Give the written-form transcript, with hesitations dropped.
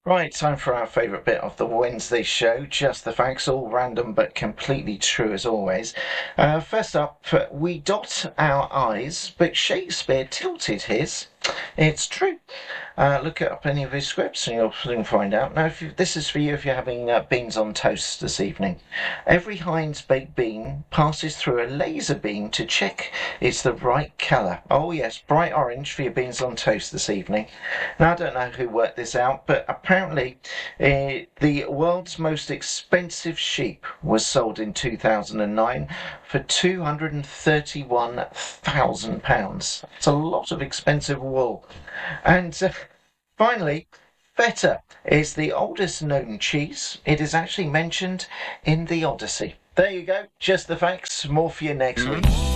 Right, time for our favourite bit of the Wednesday show. Just the facts, all random but completely true as always. First up, we dot our I's, but Shakespeare tilted his. It's true. Look up any of his scripts and you'll soon find out. Now, this is for you if you're having beans on toast this evening. Every Heinz baked bean passes through a laser beam to check it's the right colour. Oh yes, bright orange for your beans on toast this evening. Now, I don't know who worked this out, but apparently the world's most expensive sheep was sold in 2009 for £231,000. It's a lot of expensive wool. And finally, feta is the oldest known cheese. It is actually mentioned in the Odyssey. There you go, just the facts. More for you next week.